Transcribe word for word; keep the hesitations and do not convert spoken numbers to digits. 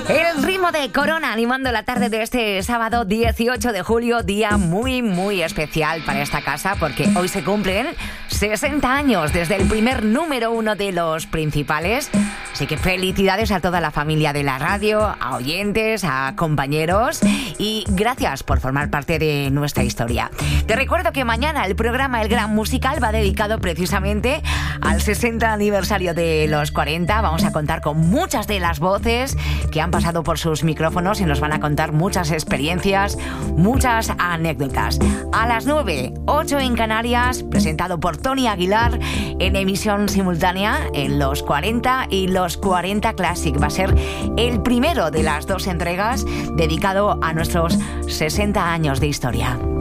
El ritmo de Corona animando la tarde de este sábado dieciocho de julio, día muy muy especial para esta casa porque hoy se cumplen sesenta años desde el primer número uno de los principales. Así que felicidades a toda la familia de la radio, a oyentes, a compañeros y gracias por formar parte de nuestra historia. Te recuerdo que mañana el programa El Gran Musical va dedicado precisamente al sesenta aniversario de los cuarenta. Vamos a contar con muchas de las voces que han pasado por sus micrófonos y nos van a contar muchas experiencias, muchas anécdotas. A las nueve, ocho en Canarias, presentado por Tony Aguilar en emisión simultánea en los cuarenta y los cuarenta Classic. Va a ser el primero de las dos entregas dedicado a nuestros sesenta años de historia.